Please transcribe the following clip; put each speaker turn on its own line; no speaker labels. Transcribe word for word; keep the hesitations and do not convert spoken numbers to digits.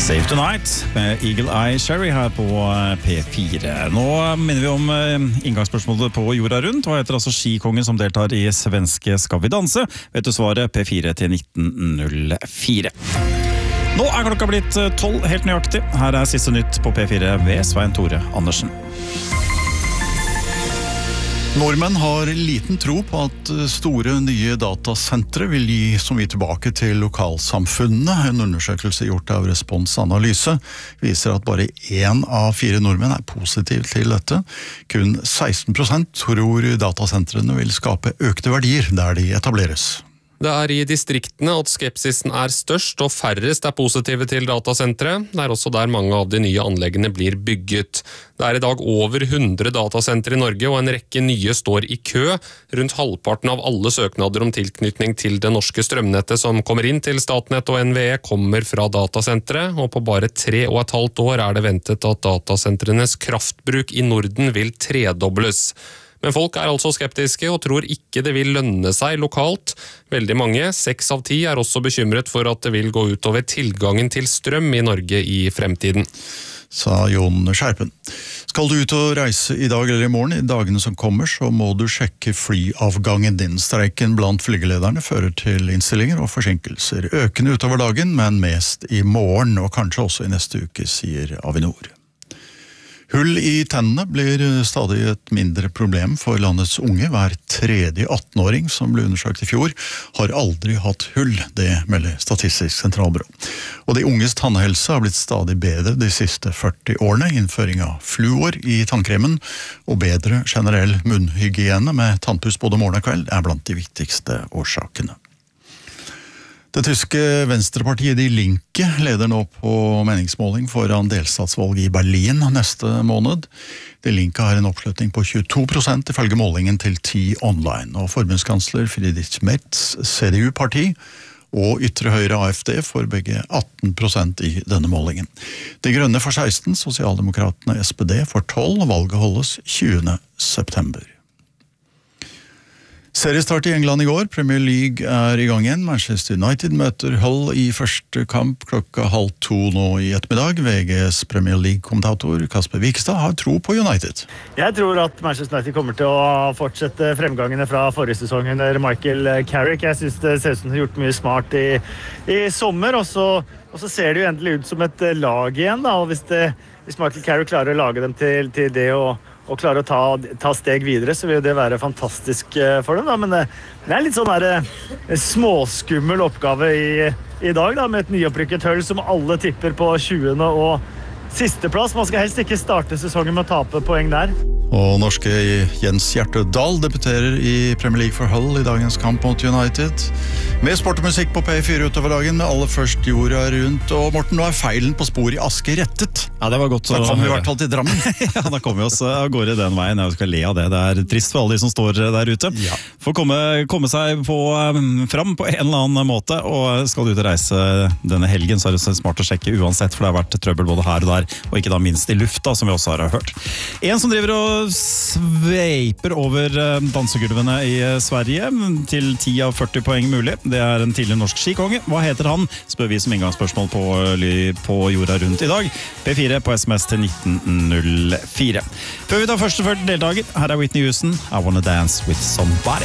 Save Tonight med Eagle Eye Cherry her på P fire. Nå minner vi om inngangsspørsmålet på jorda rundt. Hva heter altså skikongen som deltar i svenske Skal vi danse? Vet du svaret? P fire til nitten null fire. Nå er klokka blitt tolv helt nøyaktig. Her er siste nytt på P fire ved Svein Tore Andersen.
Nordmenn har liten tro på at store nye datasentre vil gi så mye tilbake til lokalsamfunnene. En undersøkelse gjort av Respons Analyse viser at bare én av fire nordmenn er positiv til dette. Kun seksten prosent tror datasentrene vil skape økte verdier der de etableres.
Det er i distriktene at skepsisen er størst, og færrest er positive til datasentre. Det er også der mange av de nye anleggene blir bygget. Det er i dag over hundre datasentre i Norge, og en rekke nye står i kø. Rundt halvparten av alle søknader om tilknytning til det norske strømnettet som kommer inn til Statnett og N V E kommer fra datasentre, og på bare tre og et halvt år er det ventet at datasentrenes kraftbruk i Norden vil tredobles. Men folk er altså skeptiske og tror ikke det vil lønne seg lokalt. Veldig mange, seks av ti, er også bekymret for at det vil gå ut over tilgangen til strøm i Norge i fremtiden.
Sa Jon Skjerpen. Skal du ut og reise i dag eller i morgen, i dagene som kommer, så må du sjekke flyavgangen din. Streiken blant flygelederne fører til innstillinger og forsinkelser. Økende utover dagen, men mest i morgen, og kanskje også i neste uke, sier Avinor. Hull i tennene blir stadig et mindre problem for landets unge. Hver tredje atten-åring som ble undersøkt i fjor har aldri hatt hull, det melder Statistisk sentralbyrå. Og de unges tannhelse har blitt stadig bedre de siste førti årene. Innføring av fluor i tannkremen og bedre generell munnhygiene med tannpuss både morgen og kveld er blant de viktigste årsakene. Det tyske venstrepartiet Die Linke leder nå på meningsmåling foran delstatsvalget i Berlin neste måned. Die Linke har en oppslutning på tjueto prosent ifølge målingen til T-Online, og forbundskansler Friedrich Merz, C D U-parti, og ytre høyre A F D får begge atten prosent i denne målingen. De grønne får seksten, sosialdemokratene S P D får tolv, og valget holdes tjuende september. Seriestart i England i går, Premier League er i gang igjen. Manchester United møter Hull i første kamp klokka halv to nå i ettermiddag. V G's Premier League-kommentator Kasper Wikstad har tro på United.
Jeg tror at Manchester United kommer til å fortsette fremgangene fra forrige sesong under Michael Carrick. Jeg synes det ser ut som de har gjort mye smart i, i sommer, og så, og så ser det jo endelig ut som et lag igjen, da. Og hvis, det, hvis Michael Carrick klarer å lage dem til, til det og og klarer å ta, ta steg videre, så vil det være fantastisk for dem. Da. Men det, det er litt sånn der, småskummel oppgave i, i dag, da, med et nyopprykket Hull som alle tipper på tjuende og sisteplass. Man skal helst ikke starte sesongen med å tape poeng der.
Og norske Jens Hjertødal debuterer i Premier League for Hull i dagens kamp mot United. Med sport og musikk på P fire utover dagen, med aller først jorda rundt. Og Morten, nå er feilen på spor i Aske rettet.
Ja, det var godt.
Da kom vi i hvert fall til Drammen.
Ja, da kommer vi oss av gårde den veien. Jeg skal le av det. Det er trist for alle de som står der ute.
Ja.
For å komme, komme seg på, fram på en eller annen måte, og skal du ut og reise denne helgen, så er det smart å sjekke uansett, for det har vært trøbbel både her og der, og ikke da minst i lufta, som vi også har hørt. En som driver og sveiper over dansegulvene i Sverige til ti av førti poeng mulig. Det er en tidligere norsk skikonge. Hva heter han? Spør vi som inngangsspørsmål på, på jorda rundt i dag. P fire på S M S til nitten null fire. Før vi tar første deltaker, her er Whitney Houston, I Wanna Dance With Somebody.